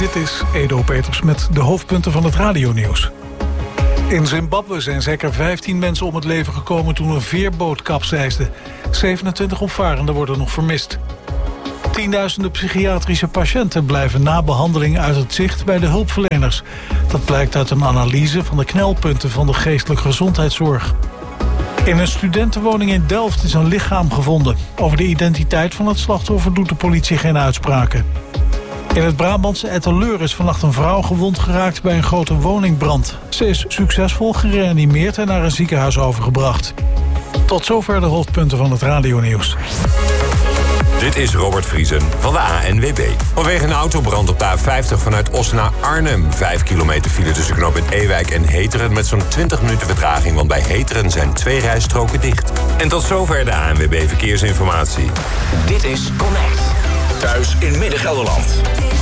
Dit is Edo Peters met de hoofdpunten van het radionieuws. In Zimbabwe zijn zeker 15 mensen om het leven gekomen toen een veerboot kapseisde. 27 opvarenden worden nog vermist. Tienduizenden psychiatrische patiënten blijven na behandeling uit het zicht bij de hulpverleners. Dat blijkt uit een analyse van de knelpunten van de geestelijke gezondheidszorg. In een studentenwoning in Delft is een lichaam gevonden. Over de identiteit van het slachtoffer doet de politie geen uitspraken. In het Brabantse Etteleur is vannacht een vrouw gewond geraakt bij een grote woningbrand. Ze is succesvol gereanimeerd en naar een ziekenhuis overgebracht. Tot zover de hoofdpunten van het radionieuws. Dit is Robert Vriesen van de ANWB. Vanwege een autobrand op de A50 vanuit Os naar Arnhem. 5 kilometer file tussen knooppunt Ewijk en Heteren met zo'n 20 minuten vertraging, want bij Heteren zijn 2 rijstroken dicht. En tot zover de ANWB Verkeersinformatie. Dit is Connect. Thuis in Midden-Gelderland.